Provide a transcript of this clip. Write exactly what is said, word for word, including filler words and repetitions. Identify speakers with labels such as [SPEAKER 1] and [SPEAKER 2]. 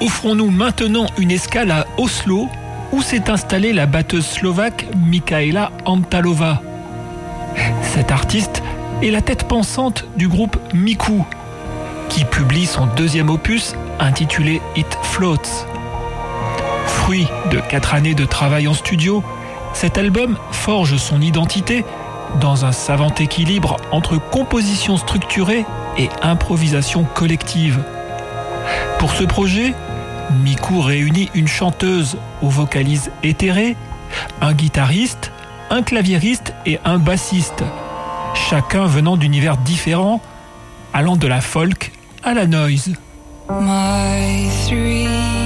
[SPEAKER 1] offrons-nous maintenant une escale à Oslo, où s'est installée la batteuse slovaque Michaela Antalova. Cette artiste est la tête pensante du groupe Miku, qui publie son deuxième opus intitulé It Floats. Fruit de quatre années de travail en studio, cet album forge son identité dans un savant équilibre entre composition structurée et improvisation collective. Pour ce projet, Miku réunit une chanteuse aux vocalises éthérées, un guitariste, un claviériste et un bassiste, chacun venant d'univers différents, allant de la folk à la noise.
[SPEAKER 2] My three